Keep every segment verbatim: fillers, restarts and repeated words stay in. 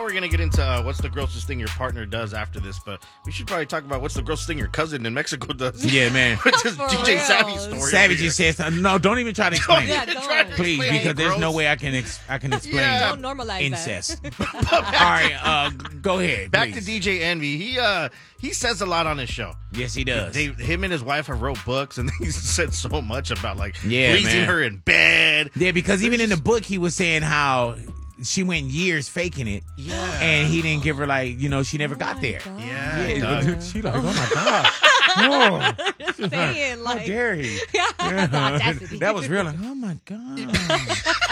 We're going to get into uh, what's the grossest thing your partner does after this, but we should probably talk about what's the grossest thing your cousin in Mexico does. Yeah, man. Which is For D J real. Savvy's story. Savage just says, no, don't even try to explain Don't it. even Yeah, try to don't. Please, explain it. because there's no Gross. way I can ex- I can explain Yeah. Don't normalize incest. All right, uh, go ahead. Back please. to D J Envy. He uh he says a lot on his show. Yes, he does. They, him and his wife have wrote books, and he said so much about like Yeah, pleasing man. her in bed. Yeah, because even in the book, he was saying how she went years faking it. Yeah. And he didn't give her, like, you know, she never got my there. God. Yeah, Yeah, Doug. she like, oh my gosh. Oh, Just saying, how like, dare he? the audacity. That was real. Like, oh my God.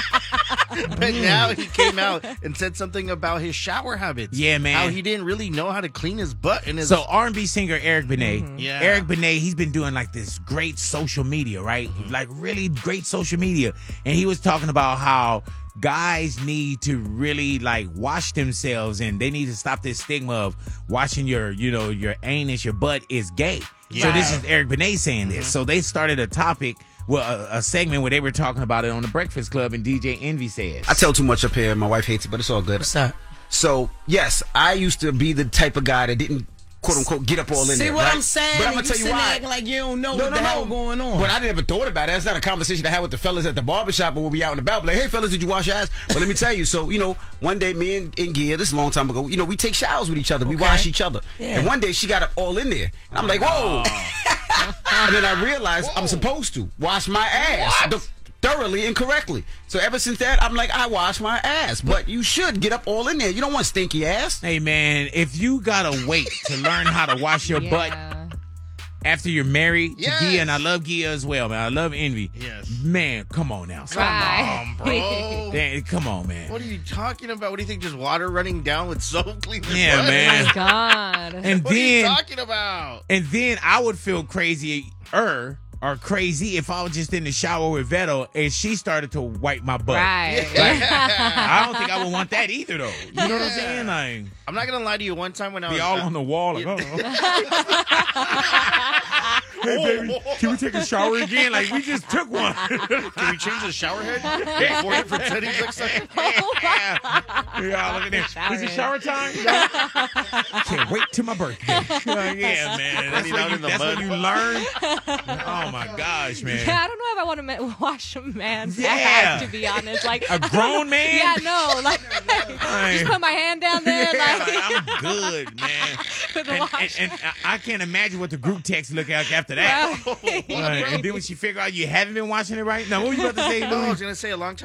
But now he came out and said something about his shower habits. Yeah, man. How he didn't really know how to clean his butt and his. So R and B singer Eric Benet, Mm-hmm. Yeah. Eric Benet, he's been doing like this great social media, right? Mm-hmm. Like really great social media, and he was talking about how guys need to really like wash themselves, and they need to stop this stigma of washing your, you know, your anus, your butt is gay. So this is Eric Benet saying this. So they started a topic. Well, a, a segment where they were talking about it on the Breakfast Club, and D J Envy says, I tell too much up here. My wife hates it, but it's all good. What's that? So, yes, I used to be the type of guy that didn't, quote unquote, get up all in See there. what right? I'm saying? But I'm You going to tell you sitting there why. acting like you don't know No, what no, the no. hell going on. But I never thought about it. That's not a conversation I had with the fellas at the barbershop or when we out and about. Like, hey, fellas, did you wash your ass? But let me tell you. So, you know, one day me and, and Gia, this is a long time ago, you know, we take showers with each other. We Okay. wash each other. Yeah. And one day she got it all in there. And I'm like, whoa. And then I realized I'm supposed to wash my ass. The, thoroughly and correctly. So ever since that, I'm like, I wash my ass. But you should get up all in there. You don't want stinky ass. hey man, if you gotta wait to learn how to wash your butt Yeah. after you're married Yes. to Gia, and I love Gia as well, man. I love Envy. Yes. Man, come on now. Right. Um, bro. Damn, come on, man. What are you talking about? What do you think? Just water running down with soap clean your Yeah, butt? man. Oh my God. And What are you then, talking about? and then I would feel crazier or crazy if I was just in the shower with Veto and she started to wipe my butt. Right. I don't think I would want that either, though. You know what I'm saying? Like, I'm not gonna lie to you. One time when I was be all on the wall. Like, oh. Hey, baby, can we take a shower again? Like, we just took one. Can we change the shower head? Yeah, four different settings next time. Yeah, look at this. Shower Is it head. shower time? Can't wait till my birthday. Like, yeah, man. That's, Be what down you, in the that's mud. what you learn. Oh, my gosh, man. Yeah, I don't know if I want to ma- wash a man's Yeah. ass, to be honest. Like A grown man? Yeah, no. Like, Like, just put my hand down there. yeah, like, like, I'm good, man. with the And, wash. and, and I can't imagine what the group text look like after that. Right. Like, and then when she figure out you haven't been watching it right. Now, what were you about to say, No, I Louis? was gonna say a long time.